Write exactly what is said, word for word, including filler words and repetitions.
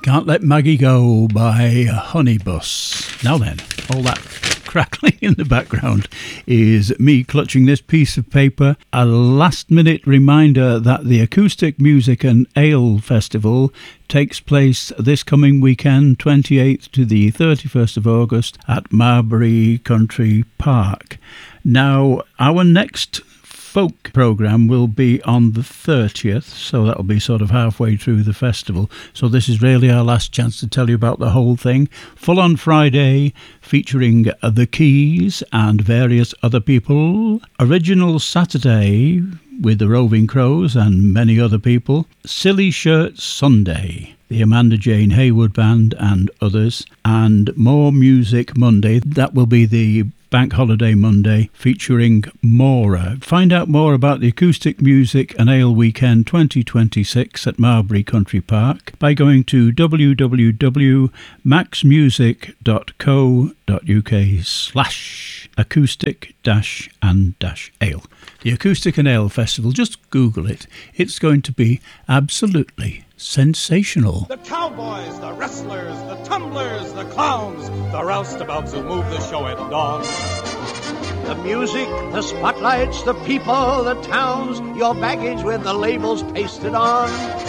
Can't Let Maggie Go by Honeybus. Now then, all that crackling in the background is me clutching this piece of paper. A last minute reminder that the Acoustic Music and Ale Festival takes place this coming weekend, twenty-eighth to the thirty-first of August at Marbury Country Park. Now, our next folk programme will be on the thirtieth, so that'll be sort of halfway through the festival. So this is really our last chance to tell you about the whole thing. Full on Friday, featuring The Keys and various other people. Original Saturday with the Roving Crows and many other people. Silly Shirt Sunday, the Amanda Jane Haywood Band and others. And More Music Monday, that will be the Bank Holiday Monday, featuring Mora. Find out more about the Acoustic Music and Ale Weekend twenty twenty-six at Marbury Country Park by going to w w w dot max music dot co dot u k slash acoustic dash and dash ale. The Acoustic and Ale Festival, just Google it. It's going to be absolutely sensational. The cowboys, the wrestlers, the tumblers, the clowns, the roustabouts who move the show at dawn. The music, the spotlights, the people, the towns, your baggage with the labels pasted on.